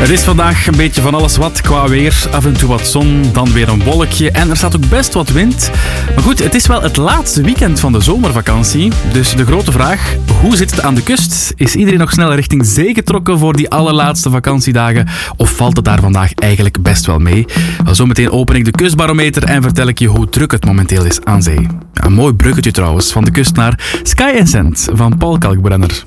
Het is vandaag een beetje van alles wat qua weer. Af en toe wat zon, dan weer een wolkje en er staat ook best wat wind. Maar goed, het is wel het laatste weekend van de zomervakantie. Dus de grote vraag, hoe zit het aan de kust? Is iedereen nog snel richting zee getrokken voor die allerlaatste vakantiedagen? Of valt het daar vandaag eigenlijk best wel mee? Wel, zometeen open ik de kustbarometer en vertel ik je hoe druk het momenteel is aan zee. Een mooi bruggetje trouwens, van de kust naar Sky and Sand van Paul Kalkbrenner.